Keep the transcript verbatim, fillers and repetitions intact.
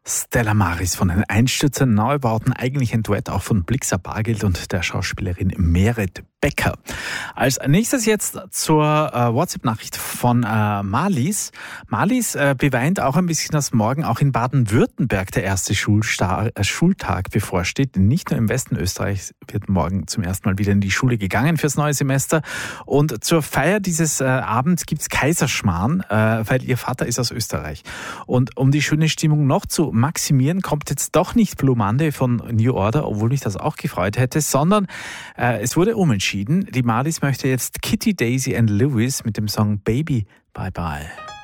Stella Maris von den Einstürzern Neubauten, eigentlich ein Duett auch von Blixa Bargeld und der Schauspielerin Meret Becker. Als nächstes jetzt zur äh, WhatsApp-Nachricht von äh, Marlies. Marlies äh, beweint auch ein bisschen, dass morgen auch in Baden-Württemberg der erste Schulstar- äh, Schultag bevorsteht. Nicht nur im Westen Österreichs wird morgen zum ersten Mal wieder in die Schule gegangen fürs neue Semester. Und zur Feier dieses äh, Abends gibt's Kaiserschmarrn, äh, weil ihr Vater ist aus Österreich. Und um die schöne Stimmung noch zu maximieren, kommt jetzt doch nicht Blue Monday von New Order, obwohl mich das auch gefreut hätte, sondern äh, es wurde umentschieden. Die Marlies möchte jetzt Kitty, Daisy and Lewis mit dem Song Baby Bye Bye.